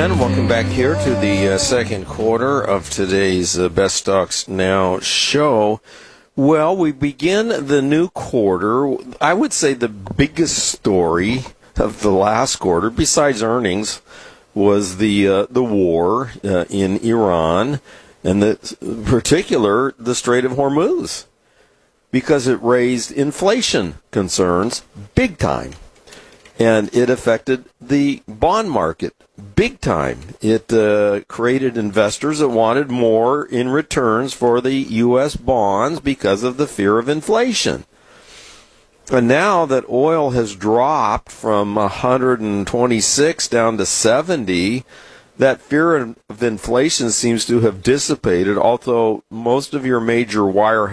again. Welcome back here to the second quarter of today's Best Stocks Now show. Well, we begin the new quarter. I would say the biggest story of the last quarter, besides earnings, was the war in Iran, and in particular the Strait of Hormuz, because it raised inflation concerns big time. And it affected the bond market big time. It created investors that wanted more in returns for the U.S. bonds because of the fear of inflation. And now that oil has dropped from 126 down to 70, that fear of inflation seems to have dissipated, although most of your major wire